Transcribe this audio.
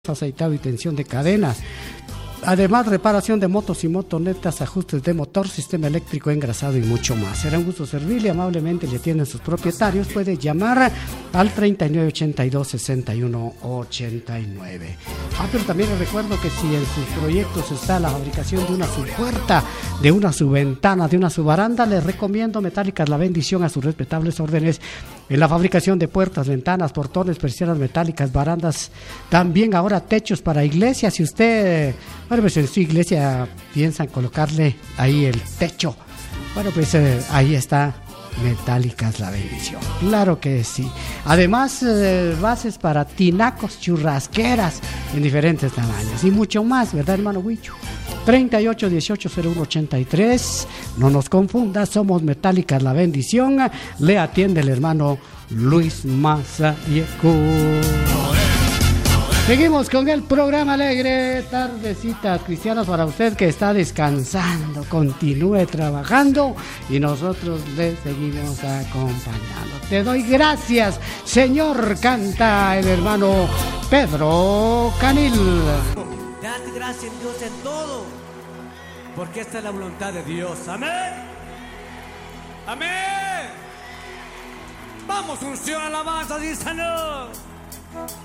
aceitado y tensión de cadenas. Además, reparación de motos y motonetas, ajustes de motor, sistema eléctrico engrasado y mucho más. Será un gusto servirle, amablemente le atienden sus propietarios. Puede llamar al 3982-6189. Pero también les recuerdo que si en sus proyectos está la fabricación de una subpuerta, de una subventana, de una subbaranda, les recomiendo Metálicas La Bendición a sus respetables órdenes en la fabricación de puertas, ventanas, portones, persianas metálicas, barandas, también ahora techos para iglesias. Si usted, bueno, pues en su iglesia piensan colocarle ahí el techo, bueno, pues ahí está Metálicas La Bendición, claro que sí. Además, bases para tinacos, churrasqueras en diferentes tamaños y mucho más, ¿verdad, hermano Huicho? 38180183, no nos confunda, somos Metálicas La Bendición. Le atiende el hermano Luis Mazayeco. Seguimos con el programa alegre, Tardecitas Cristianas, para usted que está descansando. Continúe trabajando y nosotros le seguimos acompañando. Te doy gracias, Señor, canta el hermano Pedro Canil. Date gracias, Dios, en todo, porque esta es la voluntad de Dios. Amén. Amén. Vamos, unción, alabanza, dice Señor.